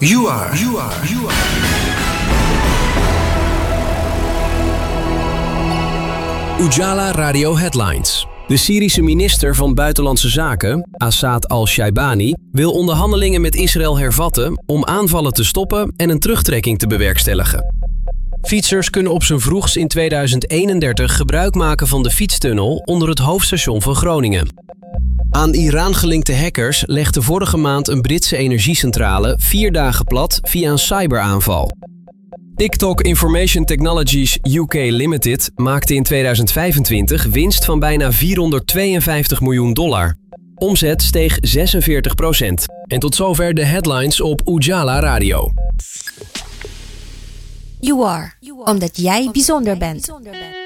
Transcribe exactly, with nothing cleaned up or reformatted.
You are. You are. You are. Ujala Radio Headlines. De Syrische minister van Buitenlandse Zaken, Assad al-Shaibani, wil onderhandelingen met Israël hervatten om aanvallen te stoppen en een terugtrekking te bewerkstelligen. Fietsers kunnen op z'n vroegst in tweeduizend eenendertig gebruik maken van de fietstunnel onder het hoofdstation van Groningen. Aan Iran gelinkte hackers legden vorige maand een Britse energiecentrale vier dagen plat via een cyberaanval. TikTok Information Technologies U K Limited maakte in tweeduizend vijfentwintig winst van bijna vierhonderdtweeënvijftig miljoen dollar. Omzet steeg zesenveertig procent. En tot zover de headlines op Ujala Radio. You are, omdat jij bijzonder bent.